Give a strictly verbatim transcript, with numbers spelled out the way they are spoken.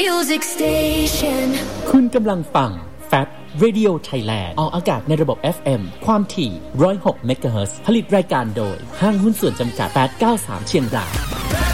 Music Station คุณกำลังฟัง แฟบ Radio Thailand ออกอากาศในระบบ เอฟ เอ็ม ความถี่ หนึ่งร้อยหก เมกะเฮิรตซ์ ผลิตรายการโดยห้างหุ้นส่วนจำกัดแปดเก้าสามเชียงราย